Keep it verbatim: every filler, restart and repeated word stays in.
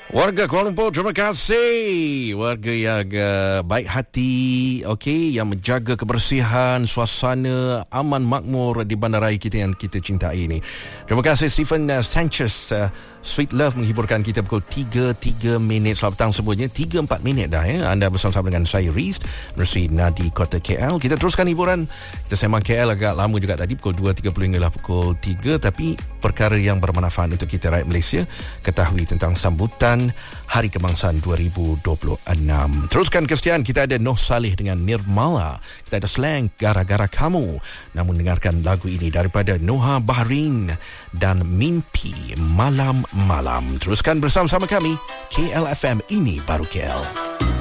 Warga Kuala Lumpur, terima kasih. Warga yang uh, baik hati, okey, yang menjaga kebersihan, suasana aman makmur di bandaraya kita yang kita cintai ini. Terima kasih Stephen uh, Sanchez. Uh, Sweet Love menghiburkan kita pukul tiga tiga minit. Selamat petang semuanya. tiga empat minit dah ya. Anda bersama-sama dengan saya Riz Mersui Nadi Kota K L. Kita teruskan hiburan. Kita sembang K L agak lama juga tadi, pukul dua tiga puluh hinggalah pukul tiga, tapi perkara yang bermanfaat untuk kita rakyat Malaysia ketahui tentang sambutan Hari Kebangsaan dua ribu dua puluh enam. Teruskan kesetiaan, kita ada Noh Saleh dengan Nirmala. Kita ada Slang Gara-Gara Kamu. Namun dengarkan lagu ini daripada Noha Bahrain dan Mimpi Malam Malam. Teruskan bersama-sama kami. K L F M, ini baru K L.